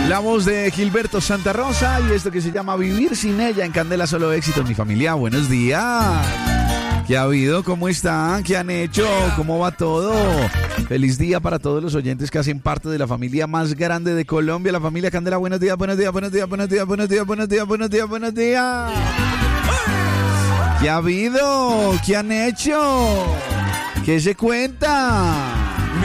La voz de Gilberto Santa Rosa y esto que se llama Vivir sin ella en Candela Solo Éxitos. Mi familia, buenos días. ¿Qué ha habido? ¿Cómo están? ¿Qué han hecho? ¿Cómo va todo? Feliz día para todos los oyentes que hacen parte de la familia más grande de Colombia, la familia Candela. Buenos días, buenos días, buenos días, buenos días, buenos días, buenos días, buenos días, buenos días. ¿Qué ha habido? ¿Qué han hecho? ¿Qué se cuenta?